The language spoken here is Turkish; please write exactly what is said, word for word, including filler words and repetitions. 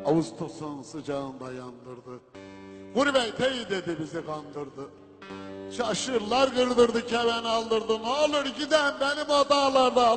Ağustos'un sıcağında yandırdı. Gurbet ey dedi bizi kandırdı. Şaşırlar kırdırdı, keven aldırdı. Ne olur giden benim o dağlarda